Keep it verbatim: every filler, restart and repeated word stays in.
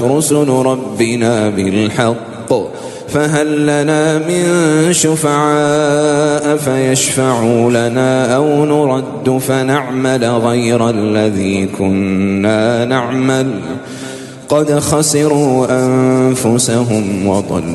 رسل ربنا بالحق فهل لنا من شفعاء فيشفعوا لنا أو نرد فنعمل غير الذي كنا نعمل قد خسروا أنفسهم وضلوا